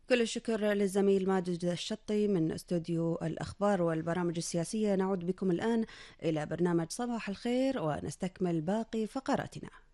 كل الشكر للزميل ماجد الشطي من استوديو الأخبار والبرامج السياسية. نعود بكم الآن إلى برنامج صباح الخير ونستكمل باقي فقراتنا.